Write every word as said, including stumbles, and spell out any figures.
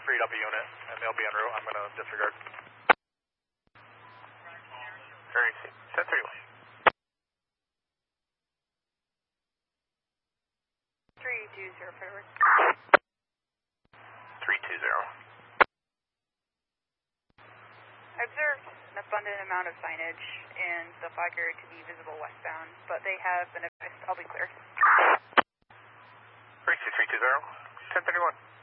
freed up a unit, and they'll be en route. I'm going to disregard. ten thirty-one. three two zero forward. three two zero. I observed an abundant amount of signage in the fog area to be visible westbound, but they have been advised I'll be clear. three two three two zero. ten thirty-one.